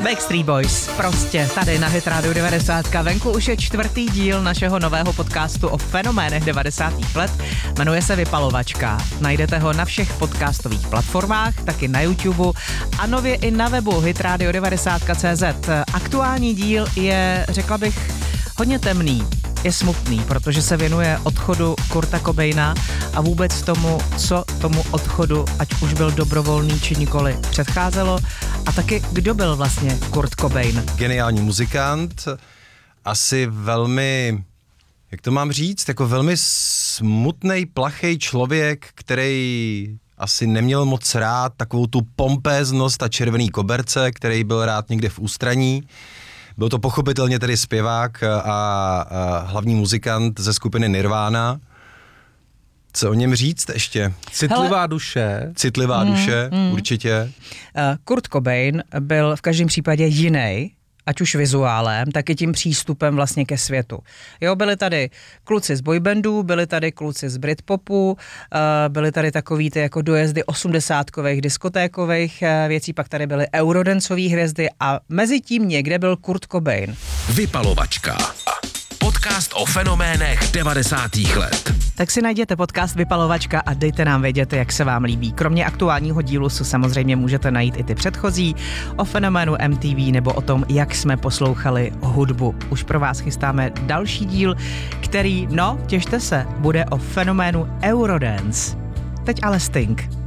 Backstreet Boys, prostě tady na Hit Radio 90. Venku už je 4. díl našeho nového podcastu o fenoménech 90. let. Jmenuje se Vypalovačka. Najdete ho na všech podcastových platformách, taky na YouTube a nově i na webu hitradio90.cz. Aktuální díl je, řekla bych, hodně temný. Je smutný, protože se věnuje odchodu Kurta Cobaina a vůbec tomu, co tomu odchodu, ať už byl dobrovolný či nikoli, předcházelo a taky kdo byl vlastně Kurt Cobain. Geniální muzikant, asi velmi, jak to mám říct, jako velmi smutnej, plachej člověk, který asi neměl moc rád takovou tu pompéznost a červený koberce, který byl rád někde v ústraní. Byl to pochopitelně tedy zpěvák a hlavní muzikant ze skupiny Nirvana. Co o něm říct ještě? Citlivá duše. Citlivá duše, určitě. Kurt Cobain byl v každém případě jiný, ať už vizuálem, tak i tím přístupem vlastně ke světu. Jo, byli tady kluci z boybandů, byli tady kluci z Britpopu, byli tady takový ty jako dojezdy 80kových diskotékových věcí, pak tady byly eurodancový hvězdy a mezi tím někde byl Kurt Cobain. Vypalovačka. Podcast o fenoménech 90. let. Tak si najděte podcast Vypalovačka a dejte nám vědět, jak se vám líbí. Kromě aktuálního dílu si samozřejmě můžete najít i ty předchozí o fenoménu MTV nebo o tom, jak jsme poslouchali hudbu. Už pro vás chystáme další díl, který, těšte se, bude o fenoménu Eurodance. Teď ale Sting.